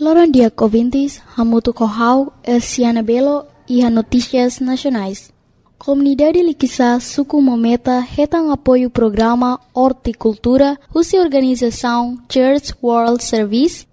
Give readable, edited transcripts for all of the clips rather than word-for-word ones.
Loron dia ouvintes, Hamutu Kohau, Elciana Belo e a Notícias Nacionais. Comunidade Liquissa Suku Mometa retam apoio ao programa Horticultura, Russa Organização Church World Service,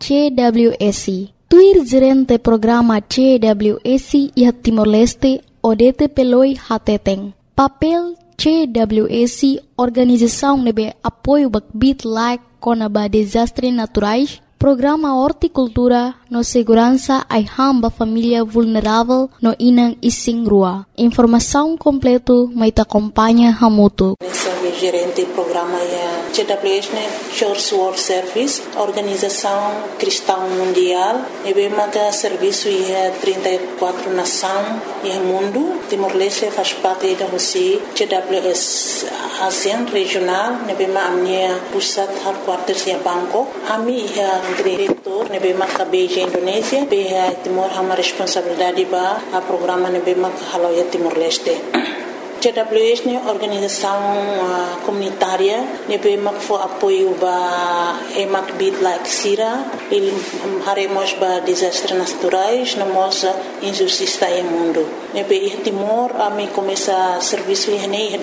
CWS. Tuir gerente programa CWS e a Timor-Leste, Odete Peloi Hateteng. Papel CWS, organização nebe apoio bakbit like conaba desastres naturais, programa Horticultura no segurança ai hamba família vulnerável no Inang Ising Rua. Informação completo mai te acompanha Hamutu. Gerente do programa é CWS, Church World Service, Organização Cristã Mundial. E bem que serviço é 34 nações e mundo. Timor-Leste faz parte da Rússia. CWS ASEAN regional. E bem a minha pusat headquarters é Bangkok. A minha diretor. E bem que Beijing Indonésia. Bem Timor uma responsabilidade para o programa. E bem que halau é Timor-Leste. CWS é organização comunitária, nebe for apoio ba emak bit like sira, ele haremos ba desastres naturais, namos injustiça no mundo. Nebe Timor a me começa serviço em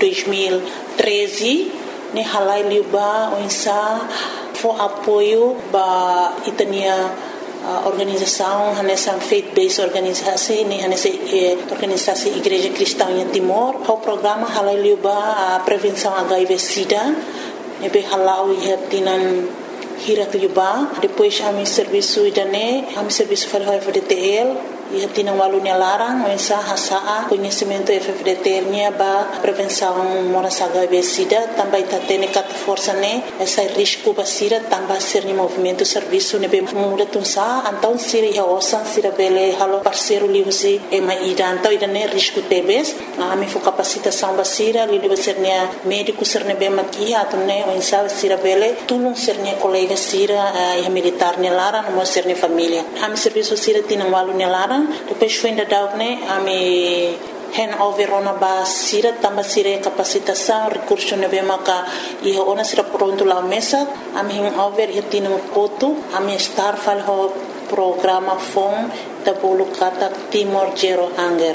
2013, ne halai liba onsa for apoio ba itania organização nessa faith-based organização nessa organização Igreja Cristã em Timor o programa halal a prevenção HIV/SIDA nebe halal tinan hirat liba depois a mi serviço idane a mi serviço FDTL e tinha walunya larang mensa hasa conhecimento FDTL nya ba prevenção moras HIV/SIDA também tatene kat força ne essa risco basira também ser ni movimento serviço ne be muda tunsa então siri ya osan sira bele halo parceiro liusi e maida então idane risco tebes a mi fo capacitação basira li deve ser ne médico ser ne be maki atune mensa sira bele tulung ser ne colega sira e militar ne larang mo ser ne família a mi serviço sira tinha walunya larang depois foi ainda dar a me hand over ona ba sira tamba sira capacitação recurso ne be maka e ona sira pronto lá mesa a me hand over e tinha koto a me star fal ho programa fon da bolo kata Timor Zero Hunger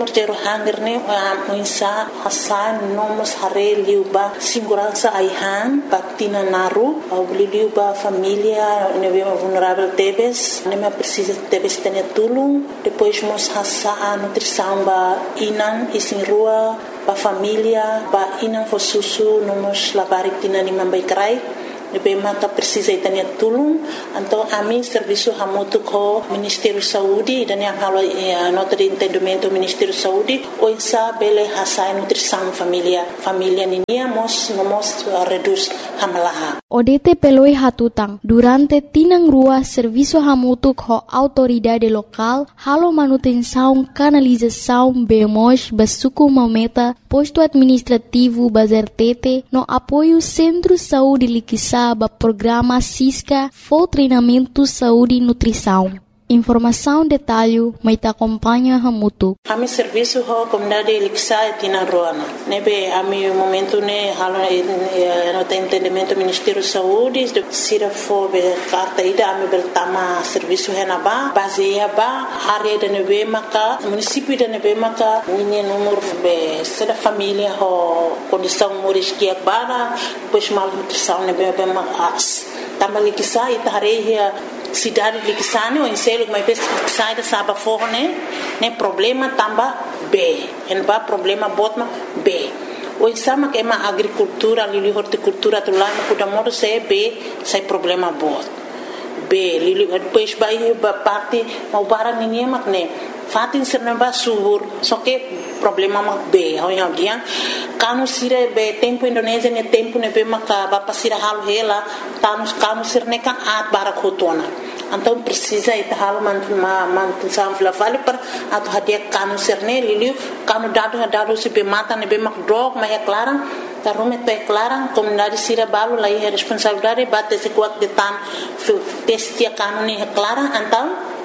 ne muinsa hasan nomos hare liuba segurança aihan patina naru au liuba família nebe vulnerável tebes nema precisa tebes tene tulung depois mos hasa nutrição ba inan isin rua ba família ba inan fosusu nomos labarik tina ni mambai krai nebe maka precisa itania tulung então a mim serviço hamutu ko Ministério Saúde dan yang halo nota de entendimento Ministério Saúde ou sa bele hasa nutrição família ninia mos reduz hamalaha Odete peloi hatutang durante tinang rua serviço hamutu ko autoridade local halo manutenção canalização bemos basuku mometa posto administrativo bazertete no apoio Centro Saúde Liquissa programa Cisca for treinamento saúde e nutrição. Informação detalhe mai te acompanha Hamutu. A mi serviço ho comunidade Liquissa tina roana. Nebe a mi momento ne halo no tem entendimento Ministério Saúde sira fo be carta ida a mi beltama serviço henaba baseia ba área de nebe maka município de nebe maka minha número be sera família ho condição moris que bara pois mal nutrição nebe be mas também Liquissa itareia cidade de Liquissane ou em selo mas sai da saba forne né problema tamba B en ba problema botma B o sama que ma agricultura lili horticultura tu lá no kudamoro se B sai problema bot B lili depois vai parte mau barang ninguém mak ne fatin serna subur só que problema mak B ao yang dia kanu sire be tempo Indonésia ne tempo ne be maka ba pasira halu hela kanu sirne kan at barakotona então precisa ita halu mantu samfla vale per atu hadia kanu sirne liliu kanu dado se be mata ne be mak drog ma é clara ta rume to é clara comunidade sira balu lá é responsabilidade bate se kuat de tan testia kanu ne é clara então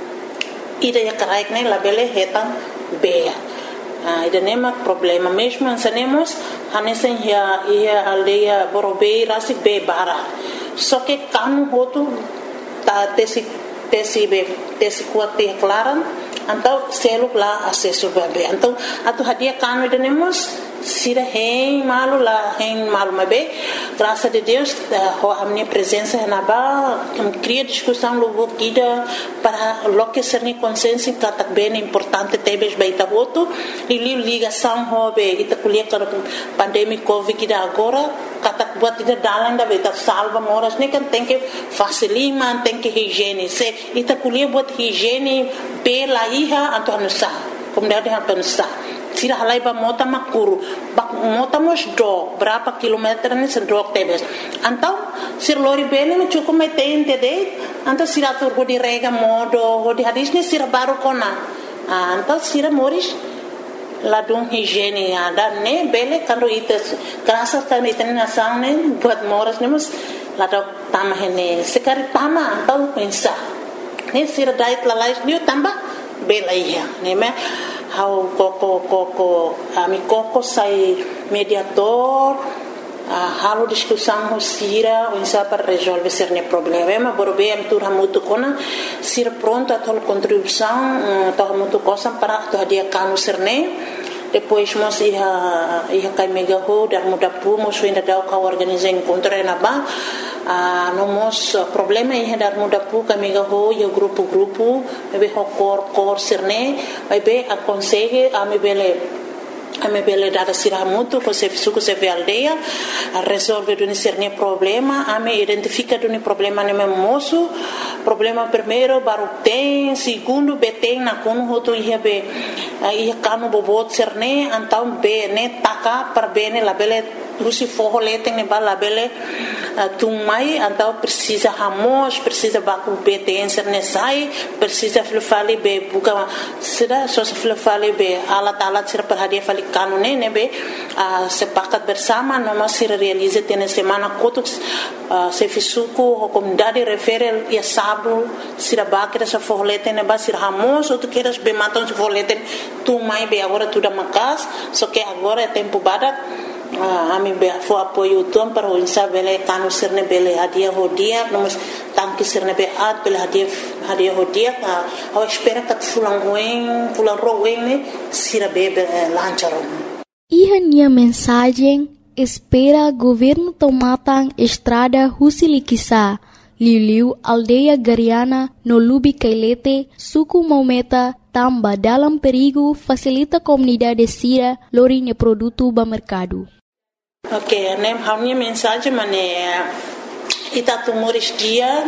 ida ya karaik ne labele hetan be ida nema problema mesmo ansanemos hanesen ia aldeia Borobei rasi be bara só que kanu hotu ta tesi tesi kuat te klaran então selo lá acesso bebê então atu hadia kanu denemos sira hein malu mabe graças a Deus a minha presença na ba cria discussão logo guida para lo que ser ni consciência que tá bem importante tebes baita voto e ligação hobe ita kuliah para pandemia covid que agora kata buat ida dalang da beta salva moras ne kan tem que facilima tem que higiene se ita kuliah buat higiene pela iha atau nusa kemudian atau nusa sira halai ba mota makuru mota mos dog berapa kilometer ni sedok tebes antau sir lori bene me cukup me tente de antau sira tur di rega modo di hadis ni sira baru kona antau sira moris ladung higiene ada ne bele kando ite kerasa kan ite nasang ne buat moras ne mus ladok tamah ne sekali tama antau pensa ne sira dait lalais ni tambah bela iya ne me how koko ami koko sai mediator halo discussão sira unsa para resolver cerne problema borbe am tur hamutu kona sira pronto a tol contribuição to hamutu cosa para to dia kanu cerne depois mos ia kai mega ho dar muda pu mos ainda dau ka organizar encontro na ba nomos problema ia dar muda pu ka mega ho yo grupo be ho cor cerne be aconselhe a me bele dada sira muito com se suco se ve aldeia resolve do cerne problema a me identifica do problema ne moço problema primeiro baru tem segundo beteng na kono hoto ia be ia kanu bobot cerne antau be ne taka per bene la bele Lucy forro leteng ne bala bele tumai antau precisa hamos precisa baku beten cerne sai precisa flufali be buka sida so flufali be alat sir per hadia fali kanune ne be sepakat bersama noma sir realize tene semana kotuk se fisuku comunidade refere ia sabu sira bakira sa forro leteng ne ba sir hamos ou tu queres be maton se forro leteng tumai be agora tudo makas só que agora é tempo badak ami be fo apoio tom para o insabele kanu sirne bele hadia hodia nomos tanki sirne be at bele hadia hodia a espera que fulan roen ne sira bebe lancharon Ihania mensagem espera governo tomatan estrada Husilikisa Liu aldeia Gariana no Lubi Kailete suku Maumeta tamba dalam perigo facilita comunidade sira lorinya produto ba mercado. Ok, nem a minha mensagem mané itatu moris dia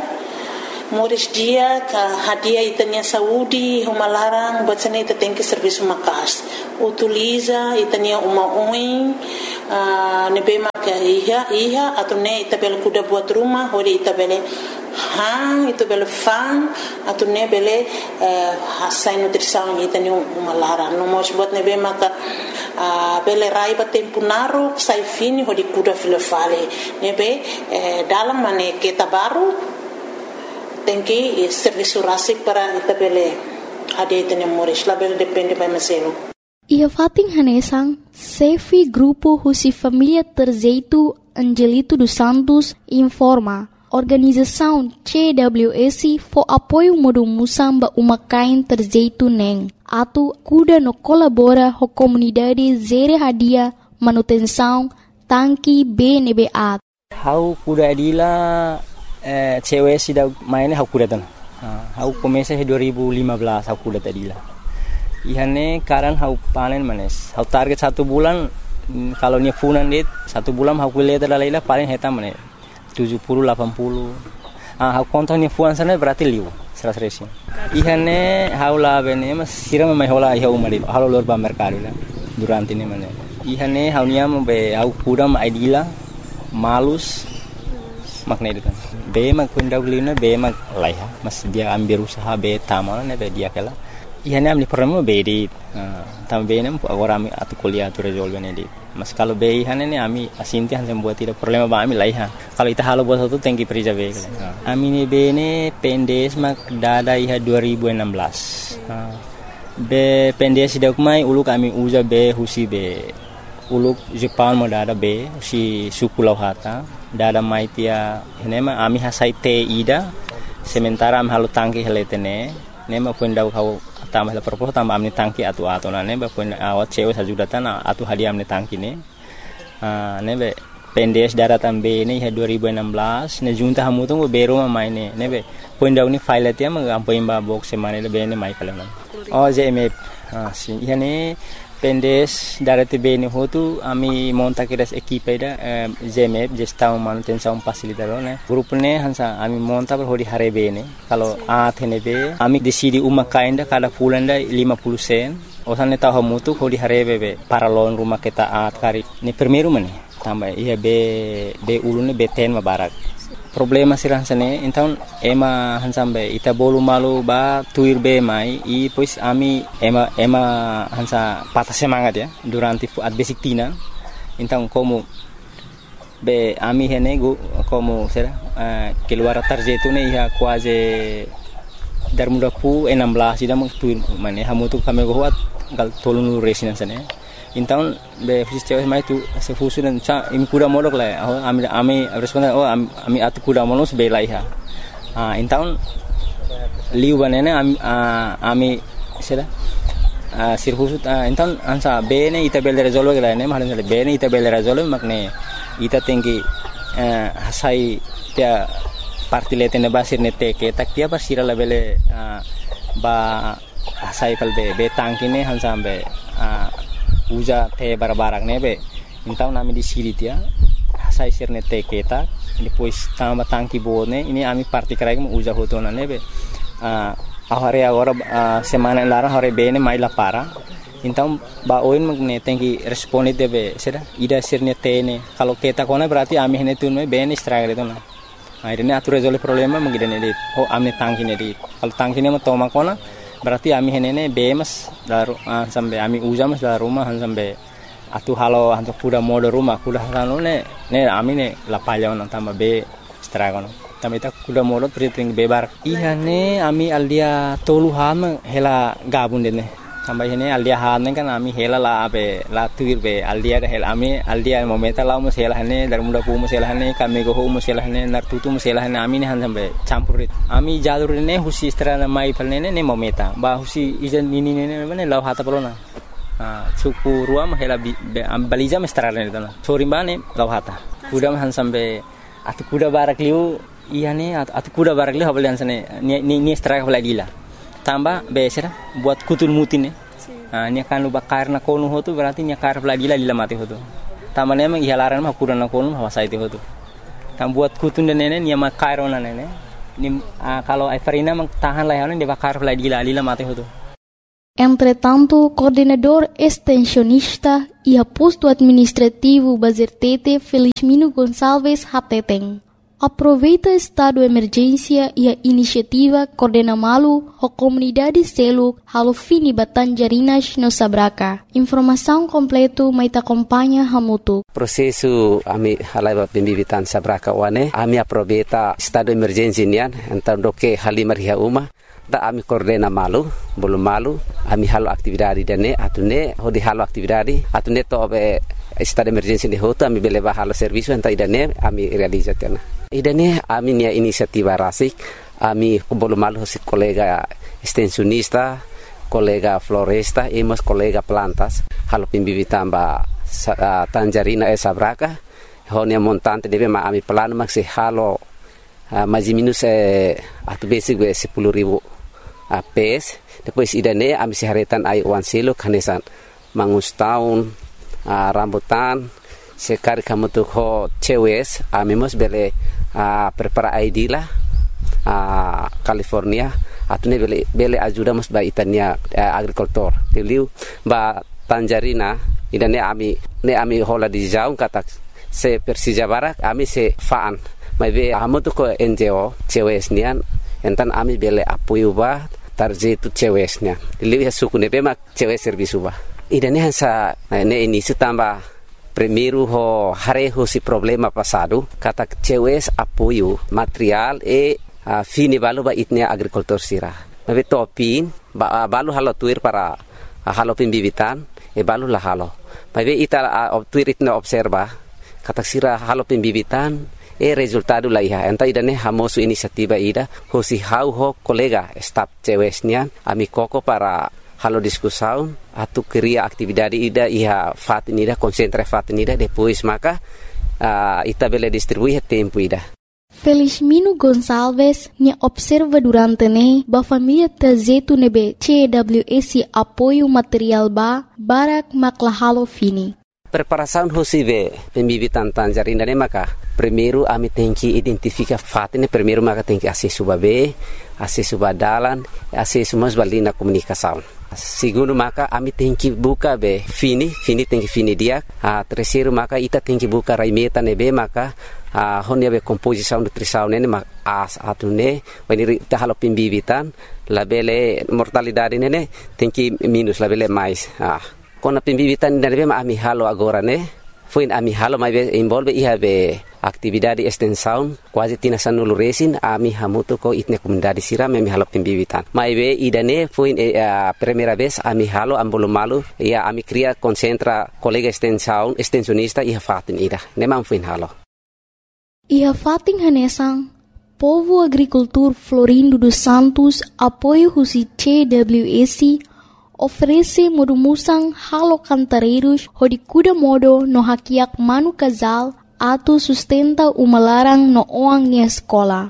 ka hadia itanya saúde uma larang batsane ita tem que serviço makas utiliza itanya uma oin nebe maka iha atau ne ita bel kuda buat rumah hori ita bele itu bele fan atau ne bele hasai nutrição itanya uma larang no mos buat nebe maka bele rai batempo naro sai fini hori kuda filofale nebe dalam mane kita baru tem que serviço rasik para itabele ade tene moris label depende by maselo ia fating hanesang sefi grupo husi família Terzeito Angelito dos Santos informa organização CWS for apoio modo musamba uma kain Terzeito neng atu kuda no colabora ho comunidade zere hadia manutenção tanki BNBA how kuda adila cewek sudah mainnya aku datang. Aku komesa 2015 aku datang dila. Ihane karan aku panen manes. Aku target 1 bulan kalau nya funan dit 1 bulan aku lihat adalah paling heta manes 70 80. Aku kontonnya fuan sana berarti liu 100. Ihane haula bene mas siram mai hola iha umari. Halo lor ba mercado la durante ini manes. Ihane haunya be aku kuda ma idila malus makna itu kan be mak pendahulunya be mak laiha mas dia ambil usaha be tamal ne be dia kala ihane amli problema be di tambe ne agora ami atu kuliah tu resolve ne di mas kalau be ihane ne ami asinti han buat tidak problema ba ami laiha kalau ita halo buat satu tengki perija be ami ne be ne pendes mak dada iha 2016 be pendes dak mai ulu kami uza be husi be uluk Jepang mo dada be si suku lauhata dada mai tia henema ami hasai te ida sementara am halu tangki heletene nema pun dau kau tambah la propos tambah amni tangki atu na neba pun awat cewe sajudatan atu hadiah amni tangki ne nebe pendes daratan B ini 2016 ne junta hamu tu bero maine nebe pun dau ni file tia mengampo imba box semane le bene mai kala JMF si yani pendes darati B ni hotu ami monta kiras equipe da JMF gestão manutenção facilitador ne grupo ne hansa ami monta per hodi hare B ne kalau athene be ami decidi uma kainda kada pulanda 50 sen osan ne tahu hamu tu hodi hare be para loan rumah kita kari ni primeiro mane tambah iya be ulune B10 mabarak problema sirah sane então ema hansambe ita bolu malu ba tuir be mai e pois ami ema hansa patah semangat ya durante at basic tina então como be ami hene como será keluar tarjetu ne ia quase dar muda pu 16 ida meng tuir mane hamu tu kami goat gal tolunu resina sane então be fisios mai tu se fusunan cha im kuda molok la ami responda ami atu kuda molos be la iha então liu banene ami sera sirhusut então ansa bene ita bel resolve la ne mahalan bene ita bel resolve makne ita tinggi hasai dia partilete ne basir ne teke tak dia basira la bele ba hasai kal be tangkine hansambe uja te barbarak nebe então nami di siri dia sai sirne te keta depois tamba tangki bone ini ami parti karai mu uja hotona nebe ahare agora semana lara hore bene mai la para então ba oin magne tengi responde debe sera ida sirne tene kalau keta kona berarti ami hene tun bene stragre tona akhirnya atu resolve problema mengidene dit amne tangki ne dit kalau tangki ne toma kona berarti ami henene bemas daru sampai ami uja mas dalam rumah sampai atu halo hantu kuda mode rumah kuda halo ne ami ne lapaya on tambah be stragon tambah ita kuda mode priting bebar ihane ami aldia toluhan hela gabun dene tambah hene aldia han kan ami hela la be la tuir be aldia da hela ami aldia momenta la mo hela hane dar muda pu mo hela hane kami go mo hela hane nar tutu mo hela hane ami ne han sampai campurit ami jalur ne husi strana mai palne ne momenta ba husi ijan nini ne ne law hata pelona suku ruam hela baliza mestrana ne tana chorimane law hata kuda han sampai atu kuda barak liu ihane atu kuda barak liu habalian sane ni straka baladila tambah besera buat kutul mutin ni akan lu bakar na konu hotu berarti ni akar lagi lila mati hotu tamane emang ihalaran mah kuran na konu hawa saiti hotu tam buat kutun dan nene ni makar ona nene ni kalau Everina mang tahan lah dia bakar lagi lila mati hotu. Entretanto, coordenador extensionista e aposto administrativo Bazertete Felizmino Gonçalves Hateteng aproveita estado de emergência e a iniciativa Coordena Malu a comunidade selo halo fini Batanjarinas no Sabraca. Informação completo mai te acompanha hamutu. Prosesu ami halai pembibitan Sabraca wane ami aproveita estado de emergência nian então doke halimar hia uma da ami Coordena Malu belum malu ami halo aktividade dane atune hodi halo aktividade atune to be estado de emergência de hoto ami beleva halo serviço então idane ami realizatena. Idane ami nia inisiativa rasik ami belum malu si kolega extensionista kolega floresta emos kolega plantas halo pembibitan ba Tanjarina Sabraca honia montante debe ma ami plano maksi halo mais minus atu basic 10,000 PS depois idane ami seharetan ai wan selo kanesan mangus tahun rambutan sekali kamu tuh ho cewes ami mos bele prepara ID lah California atune bele ajuda mos ba itania agricultor teliu ba Tanjarina idane ami hola di jauh kata se Persija Barak ami se faan mai be amu tuh ko NGO cewes nian entan ami bele apoio ba tarjetu cewesnya teliu ya suku ne mak cewes servisu ba idane hansa ne ini setambah primeiro ho hareho si problema passado kata cewes apoio material fini balu ba itnia agricultor sira mabe topin ba balu halo tuir para halo pembibitan balu la halo mabe ita tuir itna observa kata sira halo pembibitan resultado la iha enta idane hamosu inisiativa ida hosi hau ho kolega staf cewesnya ami koko para halo discussão atu cria atividade ida iha fatinida concentra fatinida depois maka ita bele distribuir tempo ida. Felizmino Gonçalves ne observa durante ne ba família tazetu nebe CWS apoio material barak maklahalo fini. Preparação hosive pembibitan tanjar indane maka primeiro ami tem que identificar fatine primeiro maka tem que acesso babe acesso badalan acesso mas balina comunicação. Segundo maka ami tem que buka be fini tem que fini dia. Terceiro maka ita tem que buka raimeta nebe maka honia be composição nutrição nene mak atune when ita halo pembibitan labele mortalidade nene tem que minus labele mais. Kona pembibitan nebe ami halo agora ne foi ami halo mai envolve iha be atividade extensão quase tina sanulu resin ami hamuto ko itne comunidade siram ami halo pembibitan mai be idane foi primeira vez ami halo ambolo malu ia ami cria concentra colega extensionista iha fatin ida nemam foi halo iha fatin hanesang Povo Agricultor Florindo dos Santos apoio husi CWS oferece modumusang halo cantareiros hodi kuda modo no hakiak manu casal atu sustenta umalarang no oang ni escola.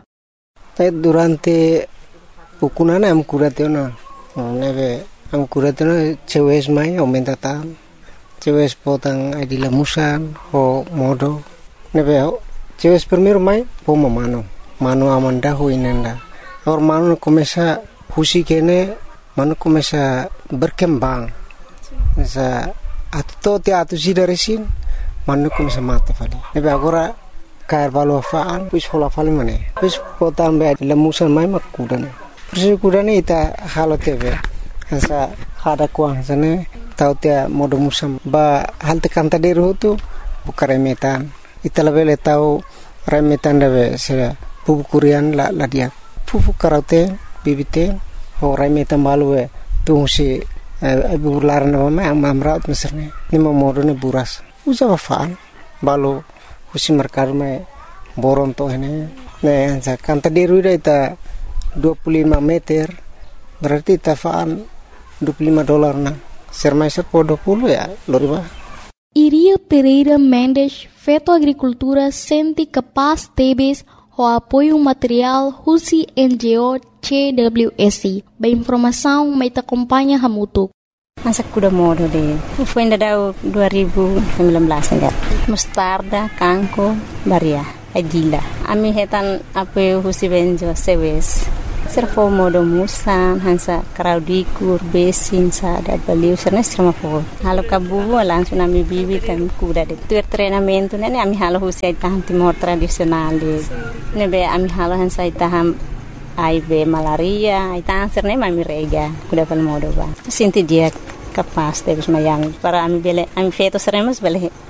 Durante pukunana am kuratena nebe am kuratena cewes mai aumenta tan cewes potang adila musan ho modo nebe cewes primero mai pomo mano amanda ho inenda or mano começa husi kene mano começa berkembang sa atto te atu sidaresin mano começa mata fali nebe agora cair valo faan pis hola fali mane pis potam be lemusan mai makudane persi kudane ita halo tebe sa hada kuang sane tau te modo musam ba halte kanta deru tu bukare metan ita lebele tau remetan debe se pupu kurian la dia pupu karate bibite Horai metan balu tung si burlaran nama amamraut meserne ni modo ne buras usa wafaan balu husi merkar me boron to ini ne ansa kanta deru ita 25 meter berarti tafaan $25 na sermaiser po 20 ya loriba. Iria Pereira Mendes feto agricultura senti capaz tebes o apoio material husi NGO CWS. Ba informação mai te acompanha hamutuk. Masa kuda modo de. Foi ainda dau 2019 ainda. Mostarda, kanko, baria, adila. Ami hetan apoio husi benjo sewes. Serfo modo musan hansa kraudikur besin sada baliu serna strama po. Halo kabu langsung ami bibi kan kuda de. Tuer treinamento nene ami halo husi taham timor tradisional de. Nebe ami halo hansa taham aibe malaria, itang serne mami rega kuda pal modo ba. Sinti dia capaz de mayang para ami bele ami feto seremos bele